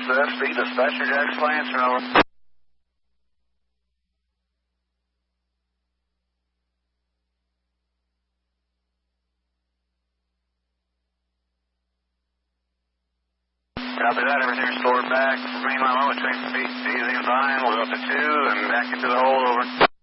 FB, dispatcher, Jackson Lancer, over. Copy that, everything restored back. Green line low at 6 feet, easy and fine. We'll go up to 2 and back into the hole, over.